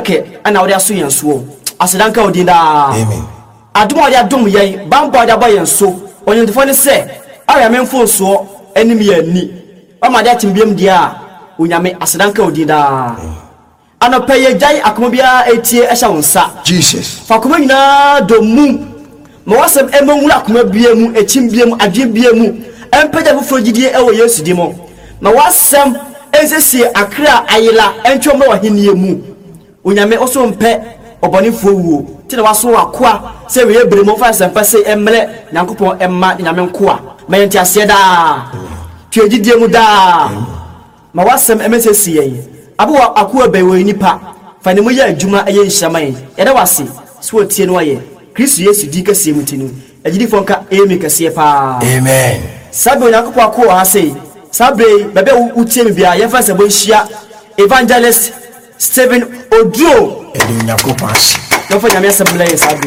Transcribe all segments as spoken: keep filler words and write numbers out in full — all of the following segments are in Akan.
ke ana wode aso yenso asedanka odinda amen adom wode adom yen bambo wode aba yenso onyentifo ne se aya menfo so enim ya ni bama de atimbiem dia onyame asedanka odinda ano peye jai akoma bia etie ehya wonsa Jesus fa akoma nyina do mu ma wasem emonwula akoma bia mu echim bia mu adwe bia mu empeja foforo gidie ewo Yesu di mo ma wasem ensesi akra ayila entwom na wahenie mu onyame oso mpe obonifo wuo tine waso wakoa se we ebremo fa sempa se emle nyankopon emma nyame nkoa ma yenti ase da tue gidie mu da ma wasem emesesi yen abo akoa bewe nipa fa ne mo ya adwuma eye nhyaman yeda wase so tie no aye Kristo Yesu di kase mutinu agidi fonka emi kase pa amen sabe nyankopon akoa ha sei sabe bebe utie me bia ye fa se bo hia evangelist Stephen Oduo edu nyankopon ase no fa nyame asebla ye sabe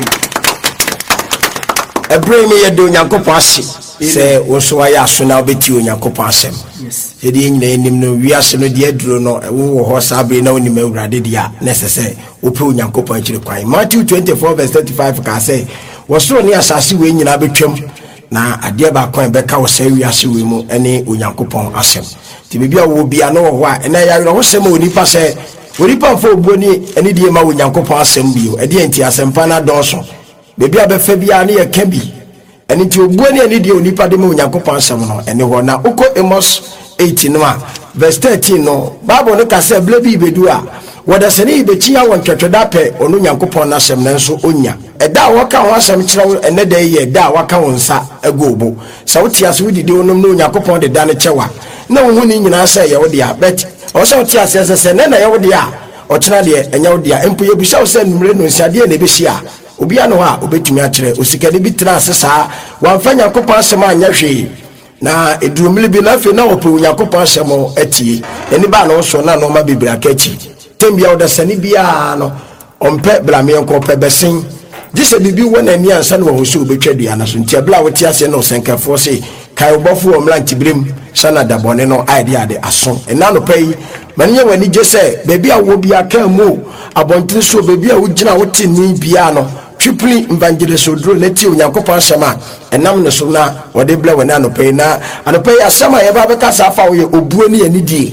ebre me yedu nyankopon ase se wo so aya aso na obeti onyankopon asem yes yedi nyina enim no wiase no de aduro no wo ho sabe na onim awurade dia necessary ope onyankopon akire kwan Matthew twenty-four verse thirty-five ka say wo so ni asase we nyina betwam na ade ba kwan beka wo say wiase we mu ene onyankopon asem ti bibia wo bia no ho a ena ya wo sem onipa say onipa fo obuoni ene die ma onyankopon asem bio ede enti asempa na donso bibia be fa bia ne ye ka bi ene ti obuoni ene die onipa de ma onyankopon asem no ene ho na uko Amos eighteen no verse thirteen no Bible no ka say blebi bedu a wada sene ibechia won twetweda pe onu nyankopon na asem nanso onya eda waka ho asem kire ene da ye da waka won sa agobo sa wotia so didi onum no nyankopon de da ne chewa na wo hu ni nyina say ye wo dia bet o so wotia se se ne na ye wo dia o kira de enya wo dia empo ye busa wo se numre no nsiade na ebehia obi ano ha obetumi a kire osikade bi tra sesa wanfa nyankopon asem anya hwe na edurumle bi na fe na ope nyankopon asem atie eni ba no so na no ma bibira kachi tembia oda sani bia no ompe blame enko pe besen dise bibi wona ni ansa no ho so obetwadua na so ntia bla wotia se no senkafo se kai obofo omla ntibrem sana dabone no idea de aso ena no pai manye wani je se bebi a wo bia kan mu abontin so bebi a wo gina wote ni bia no triply evangelist Odro neti onyankopon asema enam ne so na wode bla wani anopai na anopai asema ye ba beka sa fa wo ye obuo ni anidie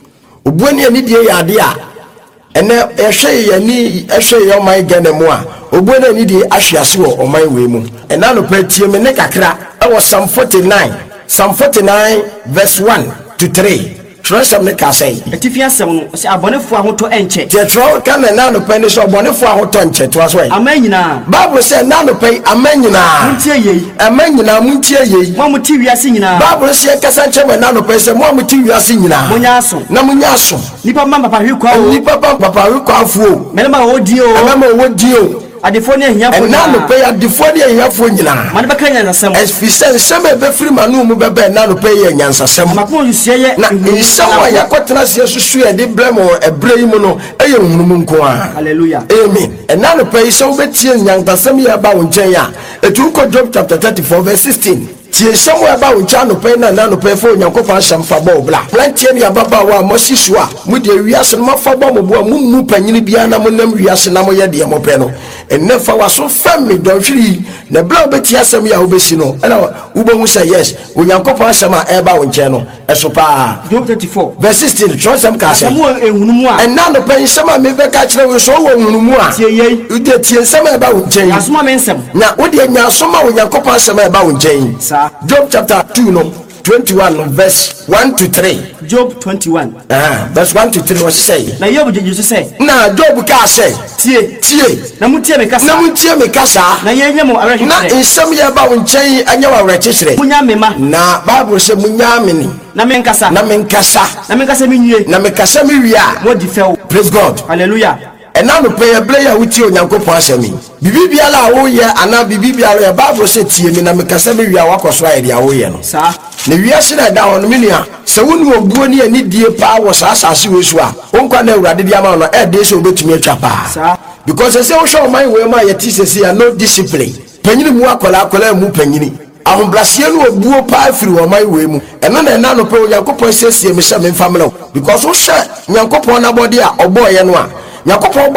obuo ni anidie ya ade a ene ehwe ye ni ehwe ye oman gane mu a obuo ni anidie ahwe ase wo oman we mu ena anopai tie me ne kakra e wo Psalm forty-nine Psalm forty-nine verse one to three Trust me ka say etifia sem no se abonefo ahoto enche je tro ka na na no pen so abonefo ahoto enche to aso ai amanyina Bible say na no pen amanyina muntie yei amanyina muntie yei mo muti wiase nyina Bible say kasa nche we na no pen say mo muti wiase nyina munya aso na munya aso nipa mama papa hwekwa o nipa papa hwekwa afuo melema wodi o melema wodi o adefo ne hiafo na no pen adefo ne hiafo nyina man beka nyansasem efisen seme be firi manu mu bebe na no pen ye nyansasem makon yusie ye na isawa yakotena sie susu e de blemo ebrei mu no eye hunum nko a hallelujah amen ena no pen so betie nyansasem ye ba wonchen ya etu ko Job chapter thirty-four verse sixteen tie somewhere ba wonchen no pen na na no pen fo nyankopon ahyam fa ba obla plantie ne ababa wa mosisu a mu de wiase no mafa ba mo bo mu mu panyini bia na mo nam wiase na mo ye de mo pen no enne fa waso fami don hwiri na bla obeti asem ya obesi no ena ubohu say yes onyankopon asem a eba wonchen no eso pa Job thirty-four verse sixteen trust am ka say mo ehunumu a enna no pen sema me be ka kire we so wo hunumu a tie yei ude tie sema eba wonchen asoma me nsem na ode nya asoma onyankopon asem eba wonchen sa Job chapter two no twenty-one verse one to three Job twenty-one ah verse one to three what say na Job je Jesus say na Job ka say tie tie na mutie me kasa na mutie me kasa na yenye mo awre na nsem ye ba wonchen anya wa awre kyekere munya mema na Bible say munya ameni na me nkasa na me nkasa na me nkasa me nwie na me kasa me wia mo di few praise God hallelujah ena no pay play ya wuti onyankopon asemi bibi bia la wo ye ana bibi bia la Bible say tie mi na me kasa me wia wakoso aye dia wo ye no sa na wia se na da hono minia se wonu obuo ni ani die pa wo sa asase we so a onkwa na awurade dia ma no e de so obetumi atwa pa sa because say wo show man we ma ye ti sesi ya no discipline panyini mu akola akola mu panyini ahombrasie no obuo pa afiri wo man we mu eno na na no pe onyankopon sesie me sha me family because wo hwe nyankopon na body a obo ye no a nyankopon